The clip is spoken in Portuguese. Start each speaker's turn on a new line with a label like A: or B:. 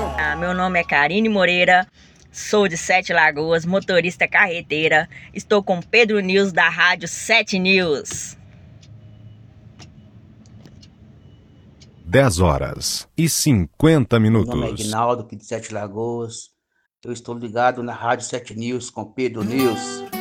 A: Meu nome é Karine Moreira, sou de Sete Lagoas, motorista carreteira. Estou com Pedro News da Rádio 7 News.
B: 10h50.
C: Meu nome é Ignaldo, aqui de Sete Lagoas. Eu estou ligado na Rádio 7 News com Pedro News.